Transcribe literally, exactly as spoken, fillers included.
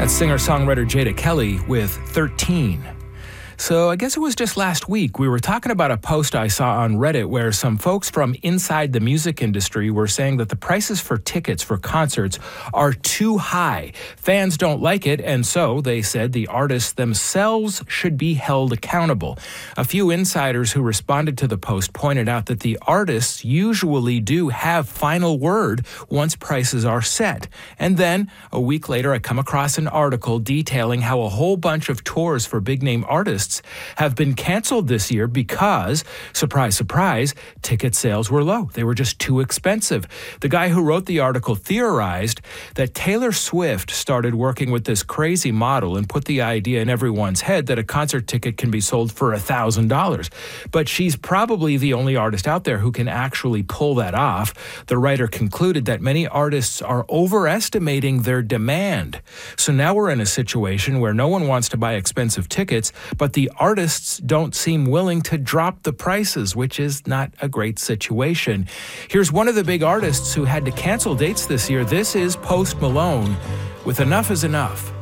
That's singer-songwriter Jada Kelly with thirteen. So I guess it was just last week we were talking about a post I saw on Reddit where some folks from inside the music industry were saying that the prices for tickets for concerts are too high. Fans don't like it, and so they said the artists themselves should be held accountable. A few insiders who responded to the post pointed out that the artists usually do have final word once prices are set. And then a week later I come across an article detailing how a whole bunch of tours for big-name artists have been canceled this year because, surprise, surprise, ticket sales were low. They were just too expensive. The guy who wrote the article theorized that Taylor Swift started working with this crazy model and put the idea in everyone's head that a concert ticket can be sold for one thousand dollars. But she's probably the only artist out there who can actually pull that off. The writer concluded that many artists are overestimating their demand. So now we're in a situation where no one wants to buy expensive tickets, but the artists don't seem willing to drop the prices, which is not a great situation. Here's one of the big artists who had to cancel dates this year. This is Post Malone with Enough is Enough.